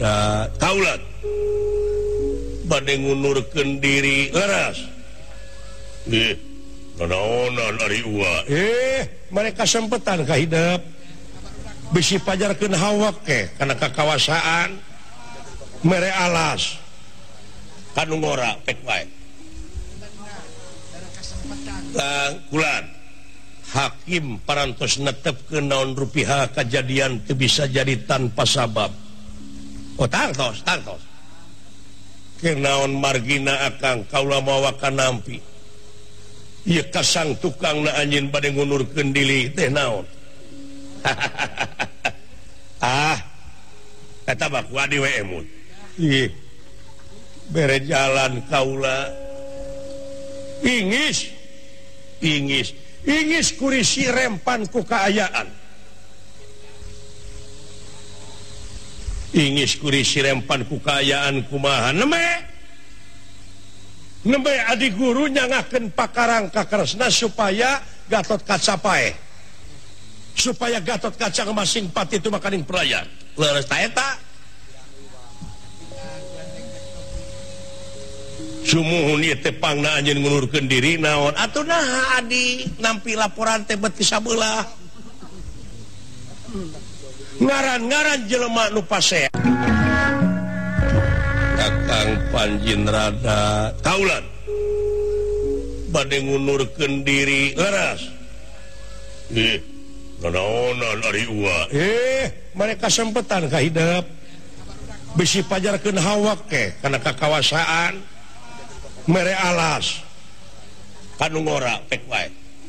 kaulat badai ngunurkeun diri leras nanaonan ari uwa mereka sempetan ka hidup bisi pajarkeun hawak kana kakawasaan mere alas kanu ngora pek wae kulan hakim parantos netepkeun naon rupiah kajadian teu bisa jadi tanpa sabab. Oh tangtos kenaon margina akang kaula mawa kanampi ieu kasang tukangna anjeun bade ngunurkeun diri teh naon eta mah kuadi we emut bere jalan kaula ingis kurisi rempan ku kaayaan ingis kurisi rempan ku kaayaan kumaha nembe adi guru nyangakeun pakarang ka keresna supaya Gatot Kaca pae supaya Gatot Kaca masing pati itu makaning perayaan leres ta eta sumuhun ieu teh pangna anjeun ngulurkeun diri naon atuh naha adi nampi laporan teh beuti sabelah ngaran-ngaran jelema nu pasea Kakang Panjin rada kaulan bade ngunurkeun diri leras nanaonan ari uwa mereka sempetan ka hidup bisi pajarkeun hawak kana kakawasaan mere alas kanu ngora pek wae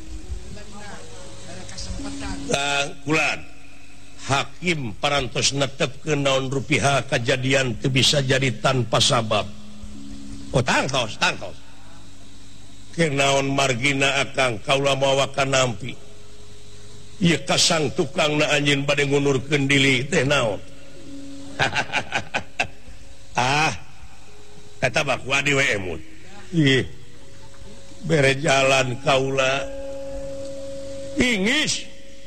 kulan hakim parantos netepkeun naon rupiah kajadian teu bisa jadi tanpa sabab. Oh tangtos kenaon margina akang kaula mawa kanampi ieu kasang tukangna anjeun bade ngunurkeun diri teh naon eta mah kuadi we emut bere jalan kaula ingis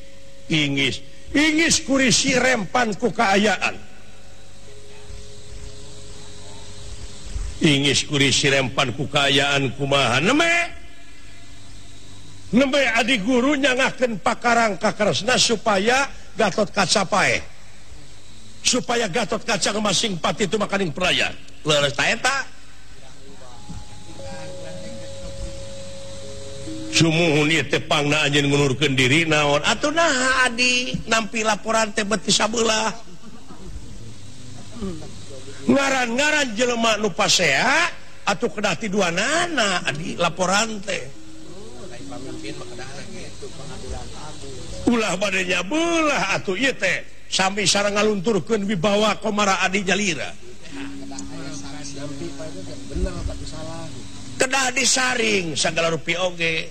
kurisi rempan ku kaayaan ingis kurisi rempan ku kaayaan kumaha nembe adi guru nyangakeun pakarang ka keresna supaya Gatot Kaca pae supaya Gatot Kaca masing pati itu makaning perayaan leres ta eta sumuhun ieu teh pangna anjeun ngulurkeun diri naon atuh naha adi nampi laporan teh beuti sabelah ngaran-ngaran jelema nu pasea atuh kedah ti duanana adi laporan teh ulah bade nyabelah atuh ieu teh sami sareng ngalunturkeun wibawa komara adi jalira kedah disaring sagala rupi oge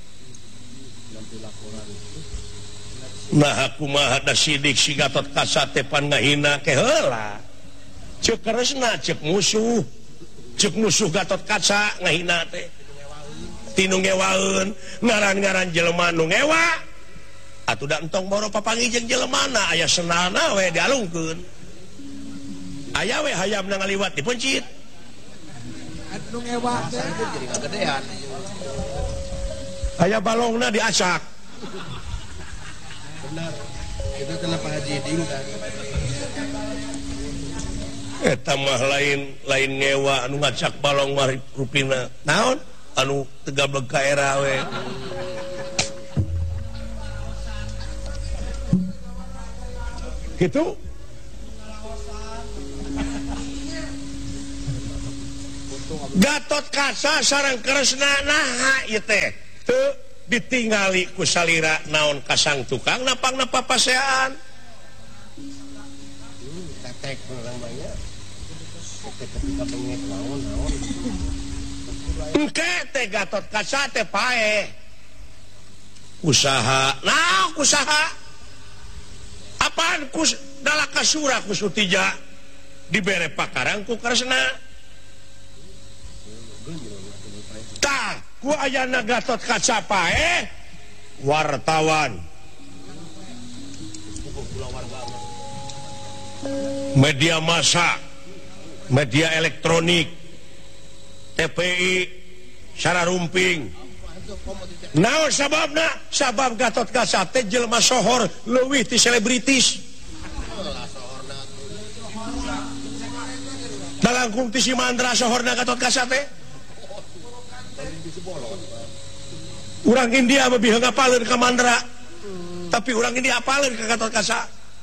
nah kumaha da sidik si Gatot Kaca teh pan ngahina ke heula ceuk keresna ceuk musuh Gatot Kaca ngahina teh tinu ngewaeun ngaran-ngaran jelema nu ngewa atuh da entong boro papangi jeung jelemana aya senana we dialungkeun aya we hayamna ngaliwat dipencit anu ngewa teh jadi kagedean aya balongna diacak benar kita kenapa haji dingkan eta mah lain ngewa anu ngacak balong mari rupina naon anu tegableg ka era we gitu Gatot Kaca sareng keresna naha ieu teh teu ditingali ku salira naon kasang tukang napangna papasean tetek urang banyak tetek ketika bengek naon engke teh Gatot Kaca teh pae usaha apaan kus dalaka surah ku Sutija dibere pakarang ku keresna tah ku ayana Gatot Kaca pae wartawan media massa, media elektronik, TPI, secara rumping. Naon sababna? Sabab Gatot Kaca teh jelema sohor leuwih ti selebritis. Dalangkung ti si Mandra sohorna Gatot Kaca teh. Urang India mah biheung apaleun ka Mandra. Tapi urang India apaleun ka Gatot Kaca.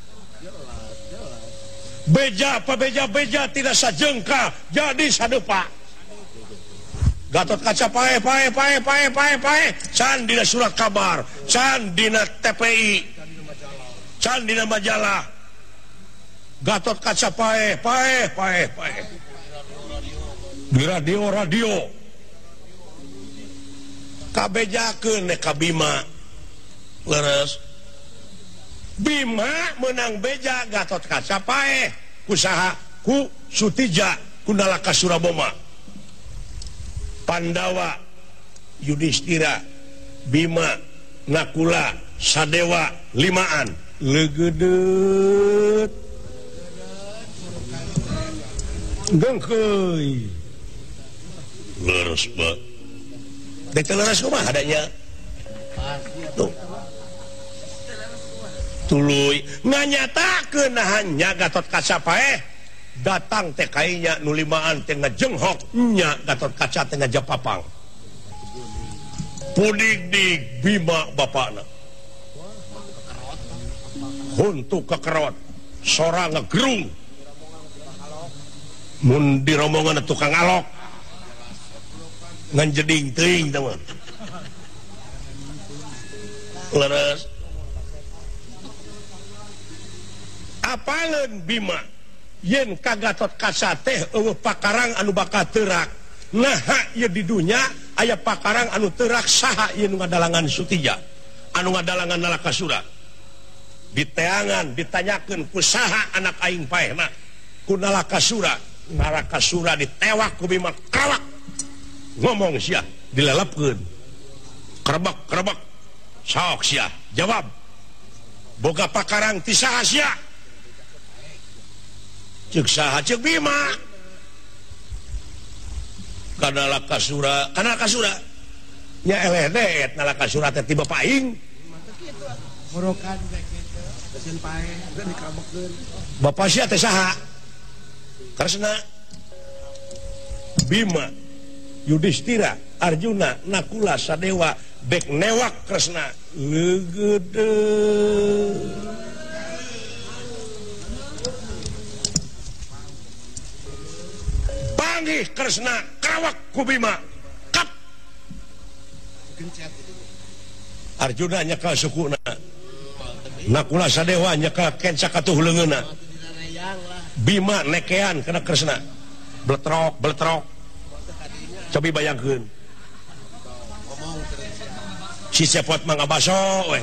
Beja tidak sajengka jadi sadepa. Gatot Kaca pae can dina surat kabar, can dina TPI, can dina majalah. Gatot Kaca pae di radio kabejakeun ka Bima leres. Bima menang beja Gatot Kaca pae kusaha ku Sutija ku Nalaka Suraboma. Pandawa, Yudhistira, Bima, Nakula, Sadewa, limaan legedet gengkeuy leres ba dek leres kumaha adanya tuh tuluy nganyatakeun hanya Gatot Kaca pae datang teh kainya nu limaan teh ngajenghok nya Gatot Kaca teh ngajapapang pudig-dig Bima bapakna huntu kekerot sora ngegerung mun di rombongan tukang alok ngan jeding teuing teman leres apaleun Bima yen ka Gatot Kaca teh eueuh pakarang anu bakal teurak naha ieu di dunya aya pakarang anu teurak saha ieu nu ngadalangan Sutija anu ngadalangan Nalakasura diteangan ditanyakeun ku saha anak aing paehna ku Nalakasura ditewak ku Bima kawak ngomong sia dilelepkeun kerebek sok sia jawab boga pakarang ti saha sia ceuk saha ceuk Bima ka Nalakasura nya eledet Nalakasura teh ti bapak aing morokan keun pae dan dikabekkeun bapak sia teh saha Karesna Bima Yudhistira Arjuna Nakula Sadewa dek newak Kresna legede panggih Kresna kawak ku Bima kap Arjuna nyekal sukuna Nakula Sadewa nyekal kenca katuh leungeunna Bima nekean kena Kresna bletrok cobi bayangkeun si cepot mangga baso we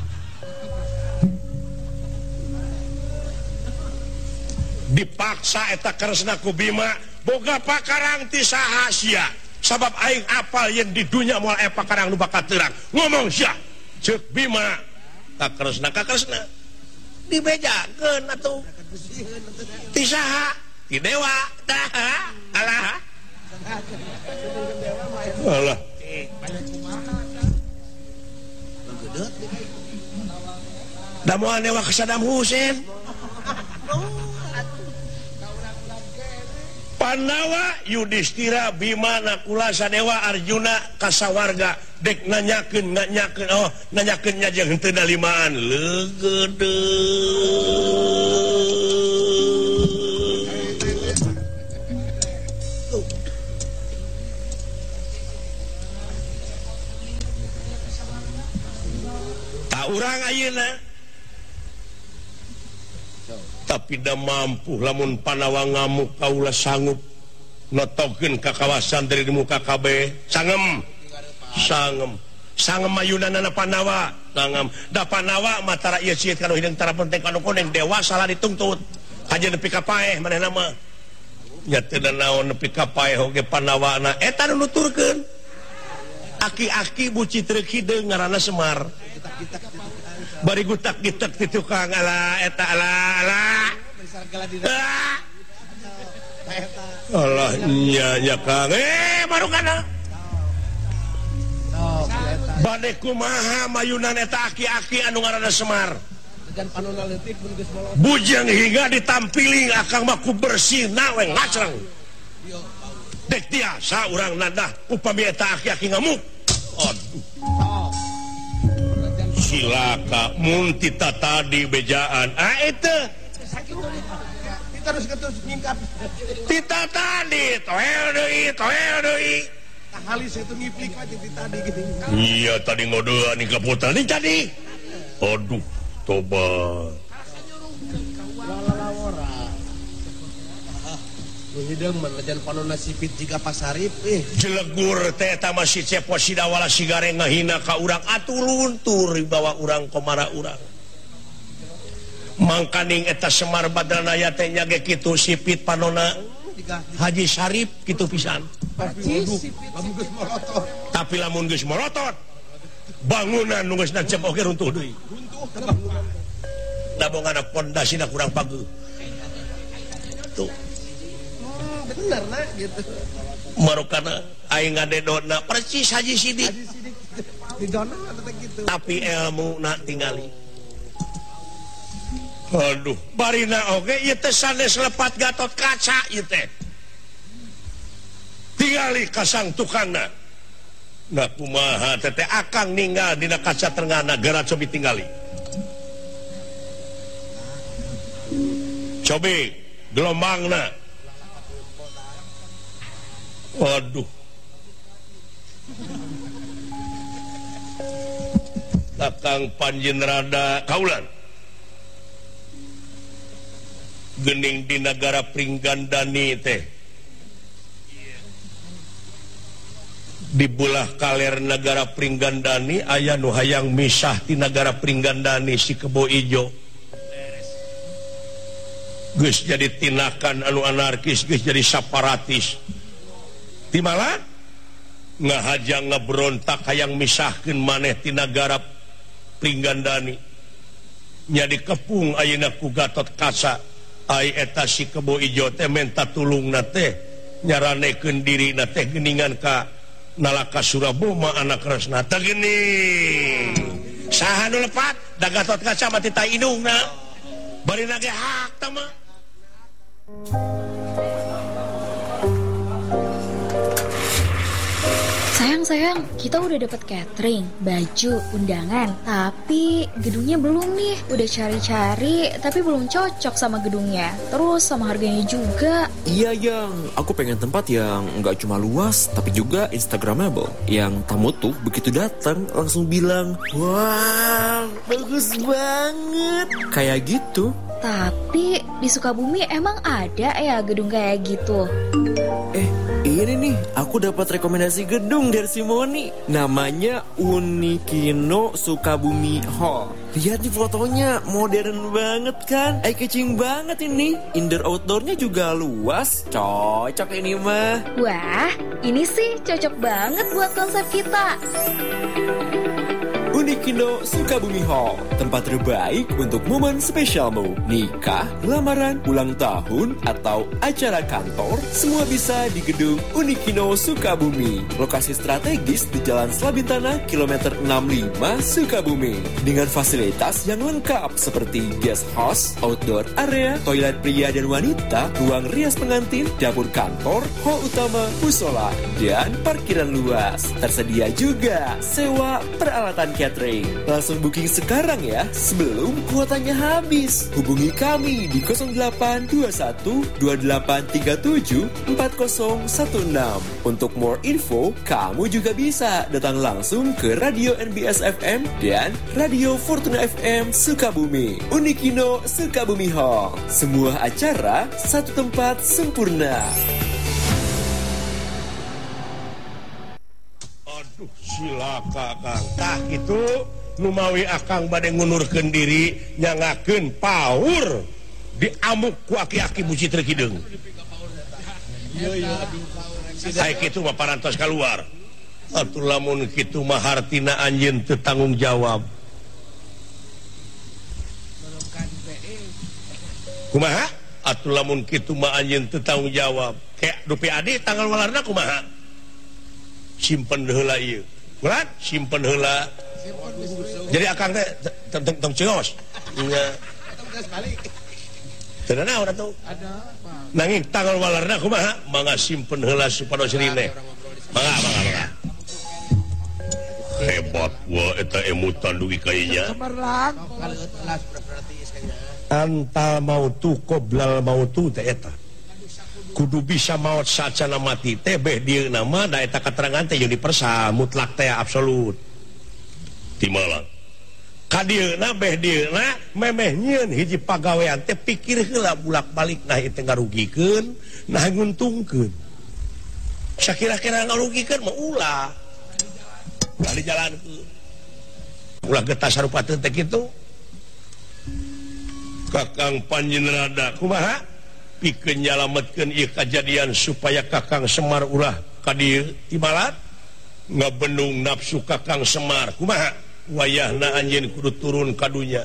dipaksa eta Kresna ku Bima boga pakarang ti saha sia sabab aing apal yen di dunya moal aya pakarang nu bakal teurak ngomong sia ceuk Bima ka Kresna dibejakeun atuh ti saha ti dewa tah alah da moal dewa ka Saddam Hussein Pandawa Yudhistira Bima Nakula Sadewa Arjuna kasawarga dek nanyakeun nya jeung teu dalimaan leugede ta urang ayeuna tapi da mampu lamun Pandawa ngamuk kaula sanggup notokeun ka kawasan dari di muka kabeh sangem mayunanana Pandawa sangem da Pandawa matara ieu sieun kanu hideung tara penting kanu koneng dewa salah ditungtut aja nepi ka paeh manehna mah nya teu naon nepi ka paeh oge Pandawana eta nu nuturkeun aki-aki buci trek hideung ngaranna Semar bari gutak-gitak ti tukang ala eta ala Allah nya Kang baru kana bade kumaha mayunan eta aki-aki anu ngaranna Semar bujang hingga ditampili akang mah ku bersih naweng ngacreng dek tiasa urang nadah upami eta aki-aki ngamuk aduh silaka mun tita tadi bejaan itu tita tadi toel deui halis itu ngiplik aja tadi gitu iya tadi ngodoan nih kaputan nih tadi aduh tobat hidung menejan panonna sipit jika pasarip jelegur teh eta masih cepot sidawala sigare ngahina ka urang atulun tur bawa urang komara urang mangkaning eta Semar Badrana aya teh nya ge kitu sipit panonna Haji Sarip kitu pisan tapi lamun geus molotot bangunan nu geus nancep oge runtuh deui da bongana pondasina kurang pageuh tuh bener nah gitu marokana aing ngadedona percis Haji Sidik tapi ilmu na tingali aduh barina oge ieu teh sanes lepat Gatot Kaca ieu teh tingali ka sang tukangna na kumaha teh akang ninggal dina kaca tengahna gara cobi tingali cobi gelombangna waduh Kakang Panjen rada kaulan gening di negara Pringgandani teh di bulah kaler negara Pringgandani aya nu hayang misah di negara Pringgandani si Kebo Ijo geus jadi tinakan anu anarkis geus jadi separatis di malah ngahajang ngebrontak hayang misahkeun maneh ti negara Pringgandani nya dikepung ayeuna ku Gatot Kaca ai eta si Kebo Ijo teh menta tulungna teh nyaranekeun dirina teh geuningan ka Nalaka Suraboma anak resna teh geuning saha nu lepat da Gatot Kaca mah ti ta indungna barina ge hak tah mah Sayang, kita udah dapat catering, baju, undangan, tapi gedungnya belum nih. Udah cari-cari, tapi belum cocok sama gedungnya. Terus sama harganya juga. Iya, Yang. Aku pengen tempat yang nggak cuma luas, tapi juga instagramable. Yang tamu tuh begitu datang langsung bilang, wow, bagus banget. Kayak gitu. Tapi di Sukabumi emang ada ya gedung kayak gitu? Ini nih, aku dapat rekomendasi gedung dari Simoni. Namanya Unikino Sukabumi Hall. Lihat nih fotonya, modern banget kan? Eye-catching banget ini. Indoor-outdoornya juga luas. Cocok ini mah. Wah, ini sih cocok banget buat konsep kita. Unikino Sukabumi Hall, tempat terbaik untuk momen spesialmu. Nikah, lamaran, ulang tahun, atau acara kantor, semua bisa di gedung Unikino Sukabumi. Lokasi strategis di Jalan Slabintana, kilometer 65 Sukabumi. Dengan fasilitas yang lengkap seperti guest house, outdoor area, toilet pria dan wanita, ruang rias pengantin, dapur kantor, hall utama, musola, dan parkiran luas. Tersedia juga sewa peralatan catering. Langsung booking sekarang ya, sebelum kuotanya habis. Hubungi kami di 0821 2837 4016. Untuk more info, kamu juga bisa datang langsung ke Radio NBS FM dan Radio Fortuna FM Sukabumi. Unikino Sukabumi Hall. Semua acara, satu tempat sempurna. Silaka Kang tah gitu numawi akang bade ngunurkeun diri nyangakeun paur diamuk ku aki-aki buci teu kideung ai kitu mah parantos kaluar atuh lamun kitu mah hartina anjeun teu tanggung jawab kumaha atuh lamun kitu mah anjeun teu tanggung jawab kayak dupi adi tanggal walarna kumaha simpen heula ieu ulah simpen heula jadi akang teh tong ceos nya teu naon atuh ada nanging tanggal walarna kumaha mangga simpen heula supados rine mangga hebat wah eta emutan dugi kayaknya antal mautu qoblal mautu teh eta kudu bisa maut sacana mati teh beh dieu nama da eta katerangan teh universal mutlak teh absolut ti malang ka dieuna beh dieuna memeh nyieun hiji pagawean teh pikir heula bulak-balik nah teh ngarugikeun nah nguntungkeun sakira-kira ngarugikeun mah ulah kali jalan ulah getah sarupa teh kitu Kakang Panjenrada kumaha pikeun nyalametkeun ieu kajadian supaya Kakang Semar ulah ka dieu timalat ngabendung nafsu Kakang Semar kumaha wayahna anjeun kudu turun ka dunya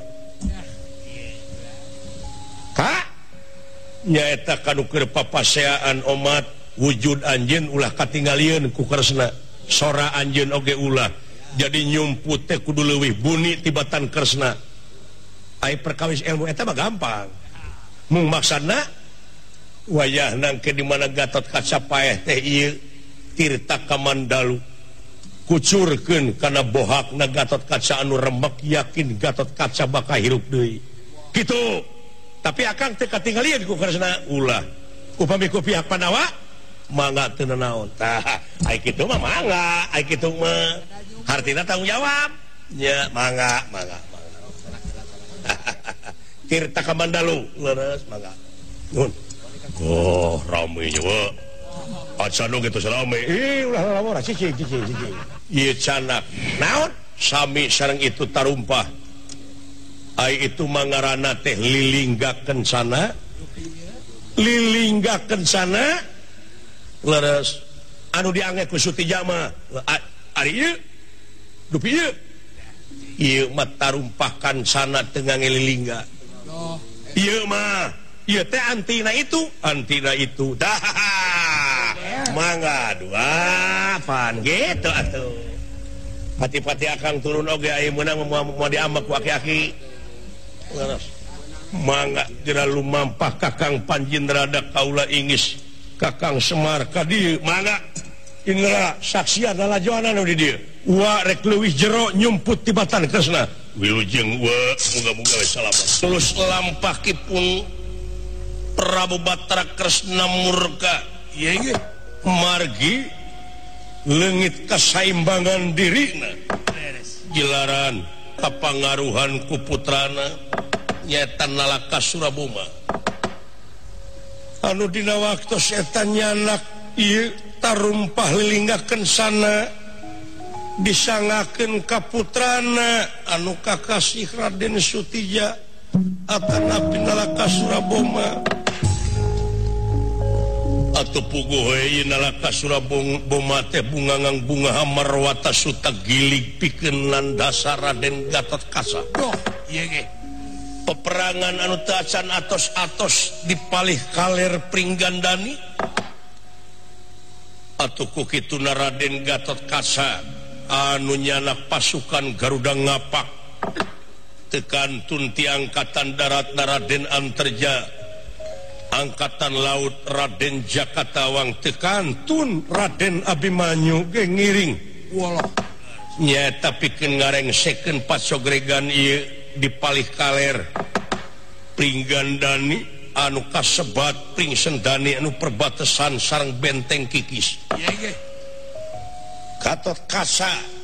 ka nyaeta kanu keur papaseaan omat wujud anjeun ulah katingalieun ku kersna sora anjeun oge ulah jadi nyumput teh kudu leuwih buni tibatan kersna ai perkawis ilmu eta mah gampang mung maksudna wayahna ke di mana Gatot Kaca paeh teh ieu tirta kamandalu kucurkeun kana bohakna Gatot Kaca anu remek yakin Gatot Kaca bakal hirup deui kitu tapi akang teu katingalieun ku kersna ulah upami ku pihak Pandawa mangga teu naon tah ai kitu mah mangga ai kitu mah hartina tanggung jawab nya mangga tirta kamandalu leres mangga nun oh rame nya wa acan gitu rame ulah lamor cicing ieu canak naon sami sareng itu tarumpah ai itu mangarana teh lilinggakeun sana leres anu diangge ku Sutija mah ari ieu dupi ieu mah tarumpahkan sana teu ngelilingga ieu mah ieu teh antina itu dah mangga dua pan gitu atuh pati-pati akang turun oge aya meunang mau diambak ku aki-aki leres mangga geura lumampah Kakang Panjenrada kaula ingis Kakang Semar ka dieu mangga indra saksian lalajoanan di dieu wa rek leuwih jero nyumput tibatan kresna wilujeng wa muga-muga we salamet tulus lampah kipun Prabu Batra Kresna murka ieu ge margi leungit kasaimbangan dirina gilaran kapangaruhan ku putrana nyaeta Nalaka Suraboma anu dina waktos eta nyanak ieu tarumpah lilinggakeun sana disangakeun ka putrana anu kakasih Raden Sutija atanapi Nalaka Suraboma atuh puguh we Nalaka Suraboma teh bungangang bunga Hamarwata suta gilig pikeun landasa Raden Gatot Kaca ieu ge peperangan anu teu acan atos-atos dipalih kaler Pringgandani atuh ku kituna Raden Gatot Kaca anu nyanak pasukan Garuda Ngapak tekantun ti angkatan darat Raden Antarja angkatan laut Raden Jakatawang tekantun Raden Abimanyu ge ngiring walah nyaeta pikeun ngarengsekeun pacogregan ieu dipalih kaler Pringgandani anu kasebat Pring Sendani anu perbatasan sareng benteng Kikis Gatot Kaca